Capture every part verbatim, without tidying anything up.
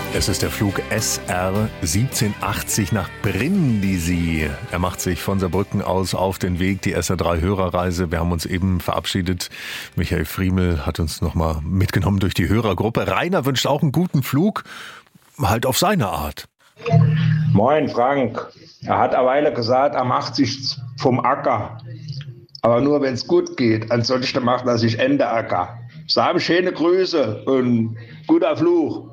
Es ist der Flug S R siebzehnhundertachtzig nach Brindisi. Er macht sich von Saarbrücken aus auf den Weg, die S R drei Hörerreise. Wir haben uns eben verabschiedet. Michael Friemel hat uns nochmal mitgenommen durch die Hörergruppe. Rainer wünscht auch einen guten Flug, halt auf seine Art. Moin Frank, er hat eine Weile gesagt, am achtzig vom Acker. Aber nur wenn es gut geht, ansonsten macht er sich Ende Acker. Sage schöne Grüße und guter Flug.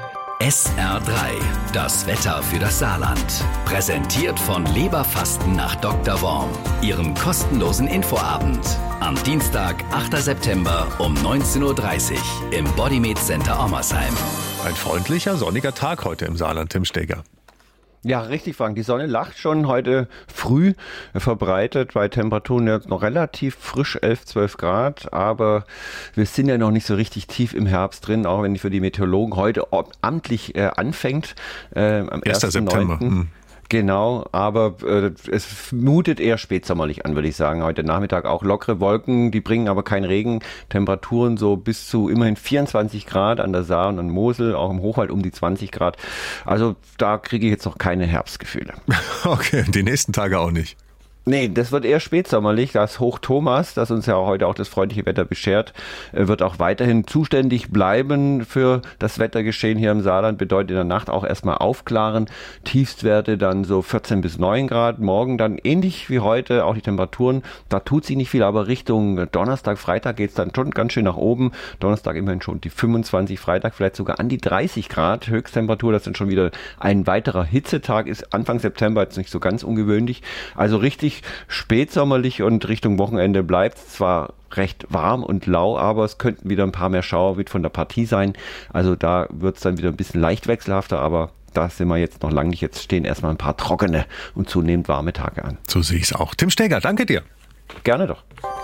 S R drei, das Wetter für das Saarland. Präsentiert von Leberfasten nach Doktor Worm. Ihrem kostenlosen Infoabend. Am Dienstag, achter September um neunzehn Uhr dreißig im Bodymed Center Ommersheim. Ein freundlicher, sonniger Tag heute im Saarland, Tim Steger. Ja, richtig, Frank. Die Sonne lacht schon heute früh verbreitet, bei Temperaturen jetzt noch relativ frisch, elf, zwölf Grad. Aber wir sind ja noch nicht so richtig tief im Herbst drin, auch wenn die für die Meteorologen heute amtlich äh, anfängt. Äh, am erster September. Hm. Genau, aber äh, es mutet eher spätsommerlich an, würde ich sagen. Heute Nachmittag auch lockere Wolken, die bringen aber keinen Regen. Temperaturen so bis zu immerhin vierundzwanzig Grad an der Saar und an Mosel, auch im Hochwald um die zwanzig Grad. Also da kriege ich jetzt noch keine Herbstgefühle. Okay, die nächsten Tage auch nicht. Nee, das wird eher spätsommerlich. Das Hoch Thomas, das uns ja heute auch das freundliche Wetter beschert, wird auch weiterhin zuständig bleiben für das Wettergeschehen hier im Saarland. Bedeutet in der Nacht auch erstmal aufklaren. Tiefstwerte dann so vierzehn bis neun Grad. Morgen dann ähnlich wie heute, auch die Temperaturen. Da tut sich nicht viel, aber Richtung Donnerstag, Freitag geht's dann schon ganz schön nach oben. Donnerstag immerhin schon die fünfundzwanzig, Freitag vielleicht sogar an die dreißig Grad Höchsttemperatur. Das ist dann schon wieder ein weiterer Hitzetag. Ist Anfang September jetzt nicht so ganz ungewöhnlich. Also richtig spätsommerlich und Richtung Wochenende bleibt es zwar recht warm und lau, aber es könnten wieder ein paar mehr Schauer mit von der Partie sein. Also da wird es dann wieder ein bisschen leicht wechselhafter, aber da sind wir jetzt noch lange nicht. Jetzt stehen erstmal ein paar trockene und zunehmend warme Tage an. So sehe ich es auch. Tim Steger, danke dir. Gerne doch.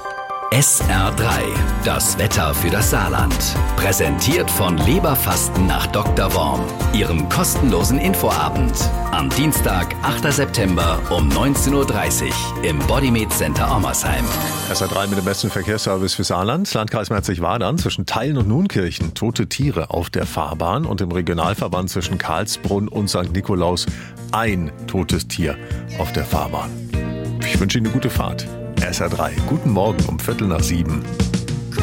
S R drei, das Wetter für das Saarland. Präsentiert von Leberfasten nach Doktor Worm. Ihrem kostenlosen Infoabend. Am Dienstag, achter September um neunzehn Uhr dreißig im Bodymed Center Ommersheim. S R drei mit dem besten Verkehrsservice für Saarland. Landkreis Merzig-Wadern zwischen Thallen und Nuenkirchen. Tote Tiere auf der Fahrbahn und im Regionalverband zwischen Karlsbrunn und Sankt Nikolaus ein totes Tier auf der Fahrbahn. Ich wünsche Ihnen eine gute Fahrt. S R drei. Guten Morgen um Viertel nach sieben.